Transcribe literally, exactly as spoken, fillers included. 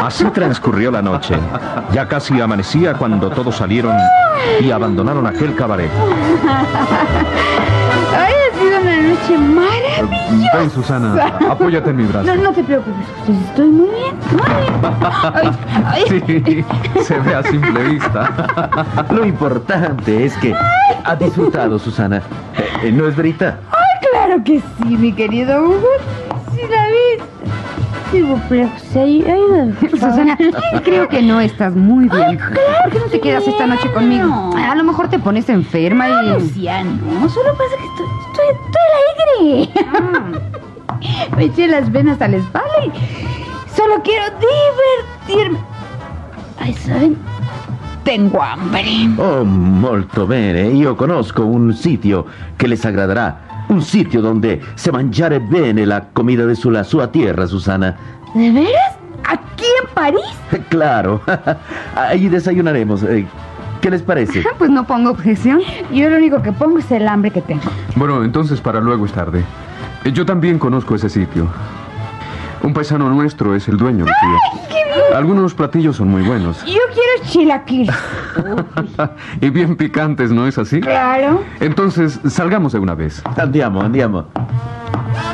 Así transcurrió la noche. Ya casi amanecía cuando todos salieron y abandonaron aquel cabaret. Ay, ha sido una noche maravillosa. Ven, Susana, apóyate en mi brazo. No, no te preocupes, José, estoy muy bien, muy bien. Ay, ay. Sí, se ve a simple vista. Lo importante es que ha disfrutado, Susana. Eh, ¿No es verdad? Ay, claro que sí, mi querido Hugo. Sí, la vi. Sí, pero José, ay, ay, Susana, creo que no estás muy bien. Ay, claro, ¿Por qué no te quedas esta noche conmigo? A lo mejor te pones enferma y... Lucía, no, solo pasa que estoy, estoy, estoy alegre. Ah. Me eché las venas a la espalda y solo quiero divertirme. Ay, ¿saben? Tengo hambre. Oh, molto bene. Io conosco un sitio che les agradará. Un sitio donde se mangiare bene la comida de su, la sua tierra, Susana. ¿De veras? ¿Aquí en París? Claro. Allí desayunaremos. Eh, ¿Qué les parece? Pues no pongo objeción. Yo lo único que pongo es el hambre que tengo. Bueno, entonces para luego es tarde. Eh, Yo también conozco ese sitio. Un paisano nuestro es el dueño, decía. Algunos platillos son muy buenos. Yo quiero chilaquiles. Y bien picantes, ¿no es así? Claro. Entonces, salgamos de una vez. Andiamo, andiamo.